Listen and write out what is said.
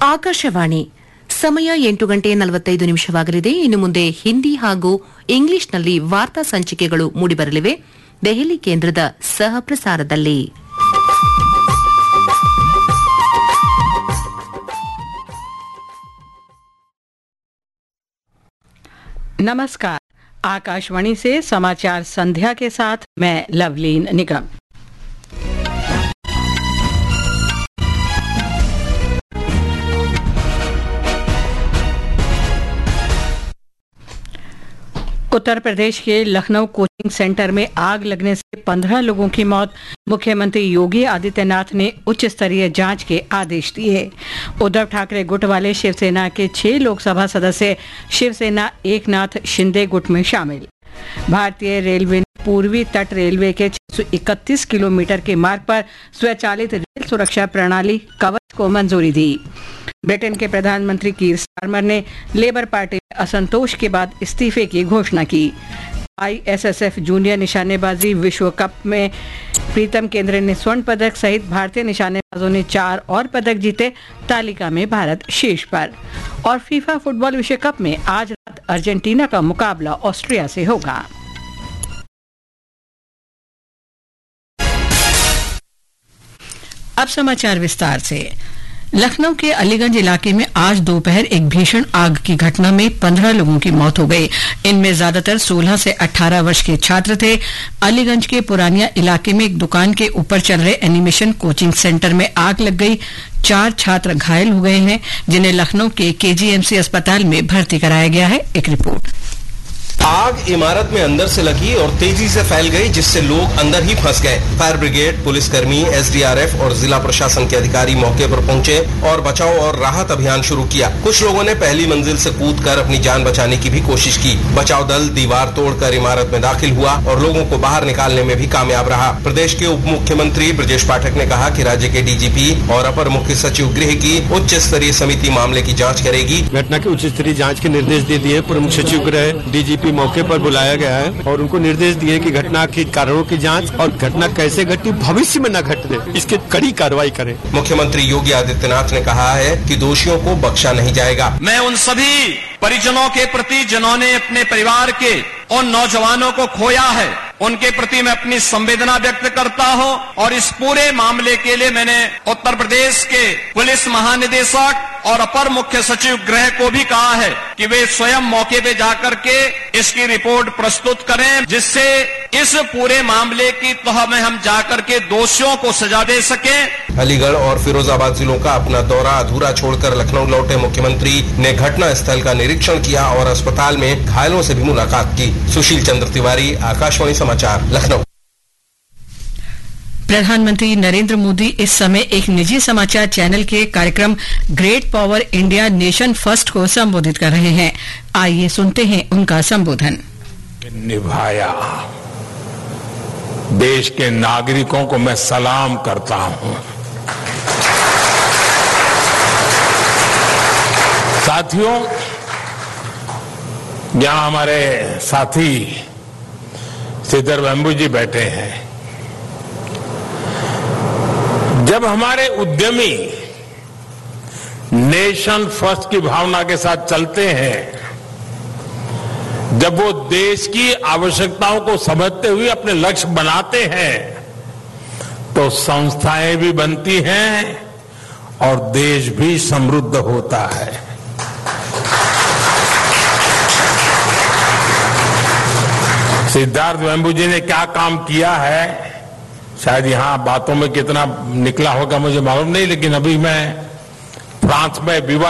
ಆಕಾಶವಾಣಿ ಸಮಯ 8:45 ಇನ್ನು ಮುಂದೆ ಹಿಂದಿ ಹಾಗೂ ಇಂಗ್ಲಿಷ್ನಲ್ಲಿ ವಾರ್ತಾ ಸಂಚಿಕೆಗಳು ಮೂಡಿಬರಲಿವೆ. ದೆಹಲಿ ಕೇಂದ್ರದ ಸಹ ಪ್ರಸಾರದಲ್ಲಿ. नमस्कार, आकाशवाणी से समाचार संध्या के साथ मैं लवलीन निगम। उत्तर प्रदेश के लखनऊ कोचिंग सेंटर में आग लगने से 15 लोगों की मौत। मुख्यमंत्री योगी आदित्यनाथ ने उच्च स्तरीय जांच के आदेश दिए। उद्धव ठाकरे गुट वाले शिवसेना के 6 लोकसभा सदस्य शिवसेना एकनाथ शिंदे गुट में शामिल। भारतीय रेलवे ने पूर्वी तट रेलवे के 631 किलोमीटर के मार्ग पर स्वचालित रेल सुरक्षा प्रणाली कवच को मंजूरी दी। ब्रिटेन के प्रधानमंत्री कीर स्टारमर ने लेबर पार्टी में असंतोष के बाद इस्तीफे की घोषणा की। ISSF जूनियर निशानेबाजी विश्व कप में प्रीतम केंद्रे ने स्वर्ण पदक सहित भारतीय निशानेबाजों ने 4 और पदक जीते। तालिका में भारत शीर्ष पर। और फीफा फुटबॉल विश्व कप में आज रात अर्जेंटीना का मुकाबला ऑस्ट्रिया से होगा। अब समाचार विस्तार से। लखनऊ के अलीगंज इलाके में आज दोपहर एक भीषण आग की घटना में 15 लोगों की मौत हो गई। इनमें ज्यादातर 16 से 18 वर्ष के छात्र थे। अलीगंज के पुरानिया इलाके में एक दुकान के ऊपर चल रहे एनिमेशन कोचिंग सेंटर में आग लग गई। 4 छात्र घायल हो गए हैं, जिन्हें लखनऊ के KGMC अस्पताल में भर्ती कराया गया है। एक रिपोर्ट। आग इमारत में अंदर से लगी और तेजी से फैल गई, जिससे लोग अंदर ही फंस गए। फायर ब्रिगेड, पुलिसकर्मी, SDRF और जिला प्रशासन के अधिकारी मौके पर पहुंचे और बचाव और राहत अभियान शुरू किया। कुछ लोगों ने पहली मंजिल से कूदकर अपनी जान बचाने की भी कोशिश की। बचाव दल दीवार तोड़कर इमारत में दाखिल हुआ और लोगों को बाहर निकालने में भी कामयाब रहा। प्रदेश के उप मुख्यमंत्री ब्रजेश पाठक ने कहा कि राज्य के DGP और अपर मुख्य सचिव गृह की उच्च स्तरीय समिति मामले की जाँच करेगी। घटना की उच्च स्तरीय जाँच के निर्देश दे दिए। प्रमुख सचिव गृह DGP मौके पर बुलाया गया है और उनको निर्देश दिए कि घटना के कारणों की जांच और घटना कैसे घटी, भविष्य में न घटने, इसकी कड़ी कार्रवाई करें। मुख्यमंत्री योगी आदित्यनाथ ने कहा है कि दोषियों को बख्शा नहीं जाएगा। मैं उन सभी परिजनों के प्रति जिन्होंने अपने परिवार के उन नौजवानों को खोया है, उनके प्रति मैं अपनी संवेदना व्यक्त करता हूं और इस पूरे मामले के लिए मैंने उत्तर प्रदेश के पुलिस महानिदेशक और अपर मुख्य सचिव गृह को भी कहा है कि वे स्वयं मौके पे जाकर के इसकी रिपोर्ट प्रस्तुत करें, जिससे इस पूरे मामले की तह में हम जाकर के दोषियों को सजा दे सकें। अलीगढ़ और फिरोजाबाद जिलों का अपना दौरा अधूरा छोड़कर लखनऊ लौटे मुख्यमंत्री ने घटना स्थल का निरीक्षण किया और अस्पताल में घायलों से भी मुलाकात की। सुशील चंद्र तिवारी, आकाशवाणी समाचार, लखनऊ। प्रधानमंत्री नरेंद्र मोदी इस समय एक निजी समाचार चैनल के कार्यक्रम great power India nation first को संबोधित कर रहे हैं। आइए सुनते हैं उनका संबोधन। निभाया देश के नागरिकों को मैं सलाम करता हूं। साथियों, यहां हमारे साथी श्रीधर वेम्बू जी बैठे हैं। जब हमारे उद्यमी नेशन फर्स्ट की भावना के साथ चलते हैं, जब वो देश की आवश्यकताओं को समझते हुए अपने लक्ष्य बनाते हैं, तो संस्थाएं भी बनती हैं और देश भी समृद्ध होता है। सिद्धार्थ वेम्बू जी ने क्या काम किया है, शायद यहां बातों में कितना निकला होगा मुझे मालूम नहीं, लेकिन अभी मैं फ्रांस में विवा